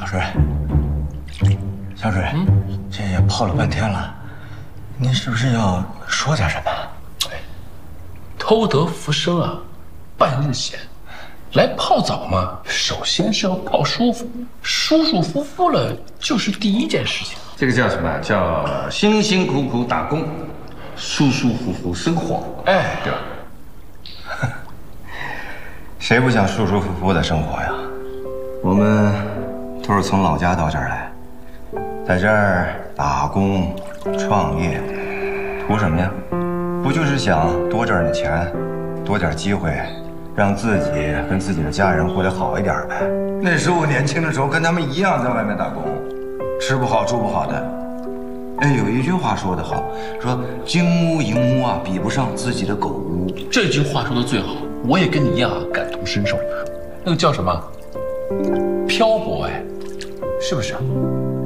水，小水，这也泡了半天了，您是不是要说点什么？ 哎，偷得浮生啊，半日闲。来泡澡嘛，首先是要泡舒服，舒舒服服了就是第一件事情。 这个叫什么？叫辛辛苦苦打工，舒舒服服生活。 哎， 对吧？ 谁不想舒舒服服的生活呀？我们都是从老家到这儿来，在这儿打工创业，图什么呀？不就是想多挣点钱，多点机会，让自己跟自己的家人过得好一点呗？那时候我年轻的时候跟他们一样在外面打工，吃不好住不好的。哎，有一句话说得好，说金屋银屋啊，比不上自己的狗屋。 这句话说的最好，我也跟你一样啊，感同身受。那个叫什么？漂泊，哎，是不是啊？